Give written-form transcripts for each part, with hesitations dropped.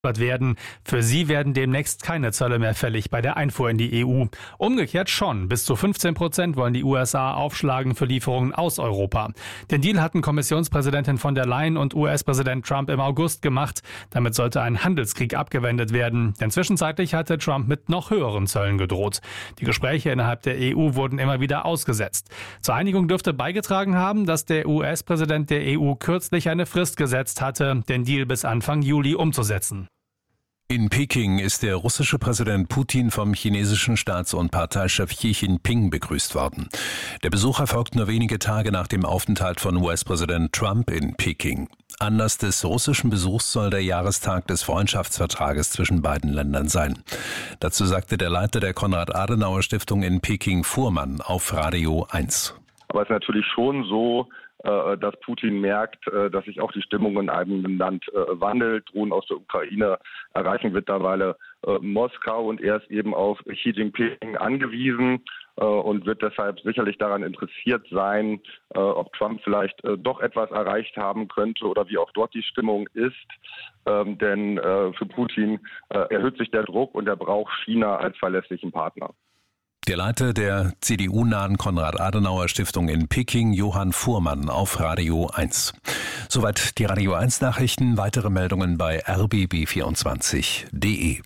werden. Für sie werden demnächst keine Zölle mehr fällig bei der Einfuhr in die EU. Umgekehrt schon. Bis zu 15% wollen die USA aufschlagen für Lieferungen aus Europa. Den Deal hatten Kommissionspräsidentin von der Leyen und US-Präsident Trump im August gemacht. Damit sollte ein Handelskrieg abgewendet werden. Denn zwischenzeitlich hatte Trump mit noch höheren Zöllen gedroht. Die Gespräche innerhalb der EU wurden immer wieder ausgesetzt. Zur Einigung dürfte beigetragen haben, dass der US-Präsident der EU kürzlich eine Frist gesetzt hatte, den Deal bis Anfang Juli umzusetzen. In Peking ist der russische Präsident Putin vom chinesischen Staats- und Parteichef Xi Jinping begrüßt worden. Der Besuch erfolgt nur wenige Tage nach dem Aufenthalt von US-Präsident Trump in Peking. Anlass des russischen Besuchs soll der Jahrestag des Freundschaftsvertrages zwischen beiden Ländern sein. Dazu sagte der Leiter der Konrad-Adenauer-Stiftung in Peking, Fuhrmann, auf Radio 1. Aber es ist natürlich schon so, dass Putin merkt, dass sich auch die Stimmung in einem Land wandelt. Drohnen aus der Ukraine erreichen mittlerweile Moskau und er ist eben auf Xi Jinping angewiesen und wird deshalb sicherlich daran interessiert sein, ob Trump vielleicht doch etwas erreicht haben könnte oder wie auch dort die Stimmung ist. Denn für Putin erhöht sich der Druck und er braucht China als verlässlichen Partner. Der Leiter der CDU-nahen Konrad-Adenauer-Stiftung in Peking, Johann Fuhrmann, auf Radio 1. Soweit die Radio 1 Nachrichten. Weitere Meldungen bei rbb24.de.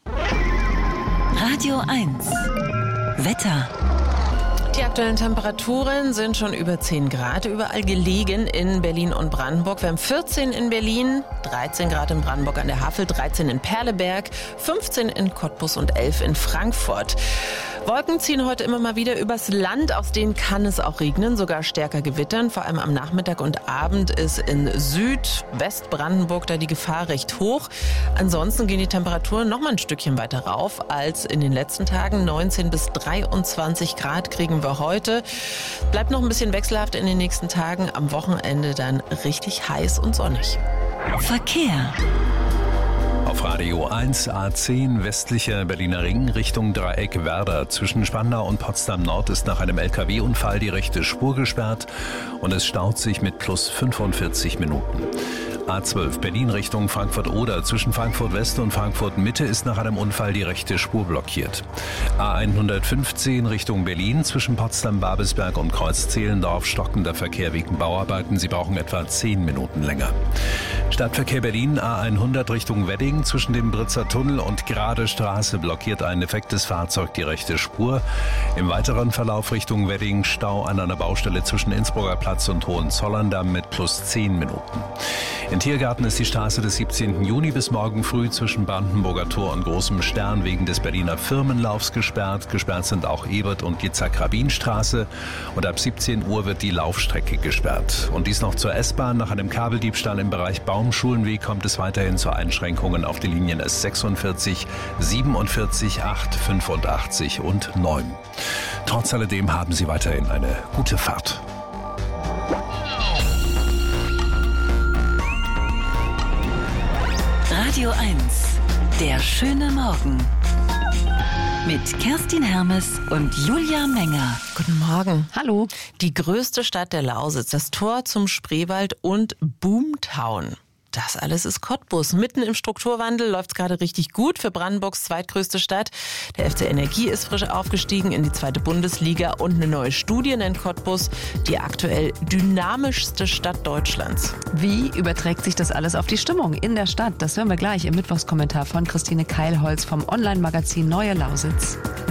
Radio 1 Wetter. Die aktuellen Temperaturen sind schon über 10 Grad überall gelegen in Berlin und Brandenburg. Wir haben 14 in Berlin, 13 Grad in Brandenburg an der Havel, 13 in Perleberg, 15 in Cottbus und 11 in Frankfurt. Wolken ziehen heute immer mal wieder übers Land, aus denen kann es auch regnen, sogar stärker gewittern. Vor allem am Nachmittag und Abend ist in Südwestbrandenburg da die Gefahr recht hoch. Ansonsten gehen die Temperaturen noch mal ein Stückchen weiter rauf als in den letzten Tagen. 19 bis 23 Grad kriegen wir heute. Bleibt noch ein bisschen wechselhaft in den nächsten Tagen. Am Wochenende dann richtig heiß und sonnig. Verkehr. Auf Radio 1 A10 westlicher Berliner Ring Richtung Dreieck Werder. Zwischen Spandau und Potsdam Nord ist nach einem LKW-Unfall die rechte Spur gesperrt und es staut sich mit plus 45 Minuten. A12 Berlin Richtung Frankfurt-Oder. Zwischen Frankfurt West und Frankfurt Mitte ist nach einem Unfall die rechte Spur blockiert. A115 Richtung Berlin. Zwischen Potsdam-Babelsberg und Kreuz-Zehlendorf stockender Verkehr wegen Bauarbeiten. Sie brauchen etwa 10 Minuten länger. Stadtverkehr Berlin A100 Richtung Wedding. Zwischen dem Britzer Tunnel und Grade Straße blockiert ein defektes Fahrzeug die rechte Spur. Im weiteren Verlauf Richtung Wedding Stau an einer Baustelle zwischen Innsbrucker Platz und Hohenzollern-Damm mit plus 10 Minuten. In Tiergarten ist die Straße des 17. Juni bis morgen früh zwischen Brandenburger Tor und Großem Stern wegen des Berliner Firmenlaufs gesperrt. Gesperrt sind auch Ebert- und Yitzhak-Rabin-Straße. Und ab 17 Uhr wird die Laufstrecke gesperrt. Und dies noch zur S-Bahn. Nach einem Kabeldiebstahl im Bereich Baumschulenweg kommt es weiterhin zu Einschränkungen auf die Linien S46, 47, 8, 85 und 9. Trotz alledem haben Sie weiterhin eine gute Fahrt. Radio 1, der schöne Morgen. Mit Kerstin Hermes und Julia Menger. Guten Morgen. Hallo. Die größte Stadt der Lausitz, das Tor zum Spreewald und Boomtown. Das alles ist Cottbus. Mitten im Strukturwandel läuft es gerade richtig gut für Brandenburgs zweitgrößte Stadt. Der FC Energie ist frisch aufgestiegen in die 2. Bundesliga und eine neue Studie nennt Cottbus die aktuell dynamischste Stadt Deutschlands. Wie überträgt sich das alles auf die Stimmung in der Stadt? Das hören wir gleich im Mittwochskommentar von Christine Keilholz vom Online-Magazin Neue Lausitz.